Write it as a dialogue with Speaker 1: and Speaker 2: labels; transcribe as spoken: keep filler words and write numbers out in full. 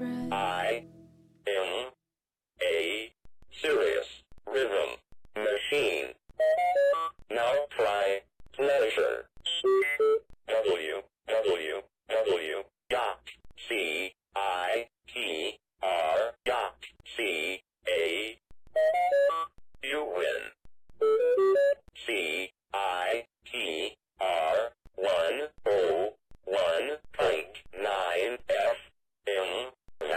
Speaker 1: I am a serious rhythm machine. Now try pleasure. W W W dot C I T